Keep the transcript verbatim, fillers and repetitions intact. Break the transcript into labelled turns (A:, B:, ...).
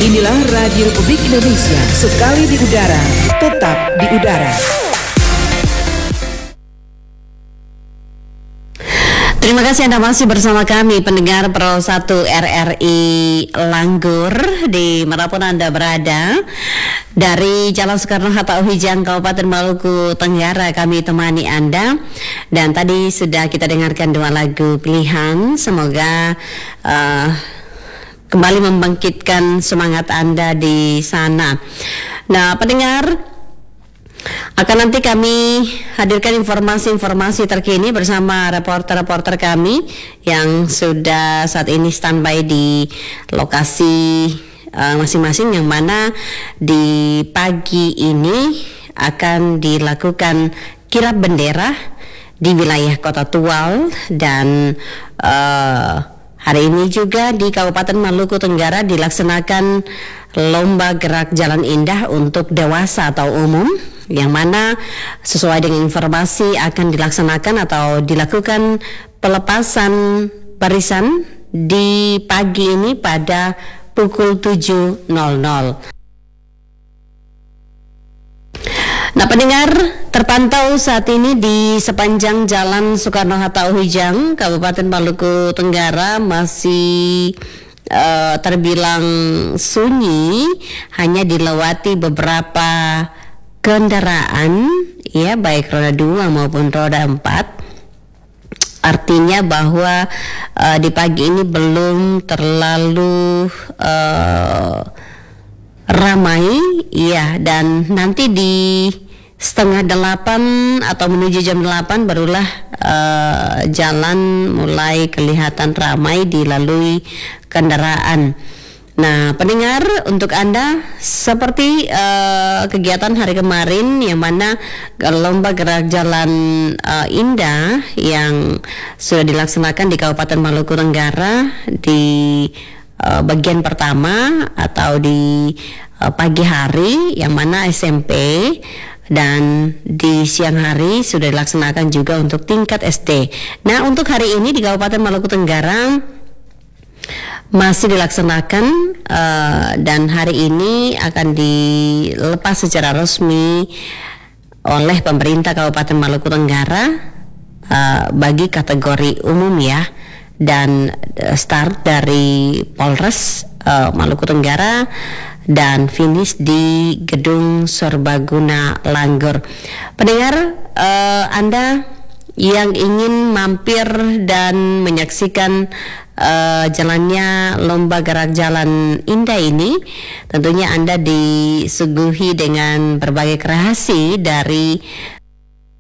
A: Inilah Radio Republik Indonesia, sekali di udara, tetap di udara.
B: Terima kasih Anda masih bersama kami pendengar Pro satu R R I Langgur di manapun Anda berada. Dari Jalan Soekarno-Hatta Uhijang, Kabupaten Maluku Tenggara, kami temani Anda. Dan tadi sudah kita dengarkan dua lagu pilihan. Semoga uh, kembali membangkitkan semangat Anda di sana. Nah, pendengar, akan nanti kami hadirkan informasi-informasi terkini bersama reporter-reporter kami yang sudah saat ini standby di lokasi uh, masing-masing, yang mana di pagi ini akan dilakukan kirap bendera di wilayah Kota Tual, dan uh, hari ini juga di Kabupaten Maluku Tenggara dilaksanakan lomba gerak jalan indah untuk dewasa atau umum, yang mana sesuai dengan informasi akan dilaksanakan atau dilakukan pelepasan barisan di pagi ini pada pukul tujuh nol nol. Nah, pendengar, terpantau saat ini di sepanjang Jalan Soekarno-Hatta Uhijang, Kabupaten Maluku Tenggara masih uh, terbilang sunyi, hanya dilewati beberapa kendaraan, ya, baik roda dua maupun roda empat. Artinya bahwa uh, di pagi ini belum terlalu uh, ramai, ya, dan nanti di setengah delapan atau menuju jam delapan barulah uh, jalan mulai kelihatan ramai dilalui kendaraan. Nah, pendengar, untuk Anda seperti uh, kegiatan hari kemarin, yang mana lomba gerak jalan uh, indah yang sudah dilaksanakan di Kabupaten Maluku Tenggara di uh, bagian pertama atau di uh, pagi hari, yang mana S M P, dan di siang hari sudah dilaksanakan juga untuk tingkat S D. Nah, untuk hari ini di Kabupaten Maluku Tenggara masih dilaksanakan, uh, dan hari ini akan dilepas secara resmi oleh pemerintah Kabupaten Maluku Tenggara uh, bagi kategori umum, ya, dan uh, start dari Polres uh, Maluku Tenggara dan finish di Gedung Serbaguna Langgur. Pendengar, uh, Anda yang ingin mampir dan menyaksikan uh, jalannya lomba gerak jalan indah ini, tentunya Anda disuguhi dengan berbagai kreasi dari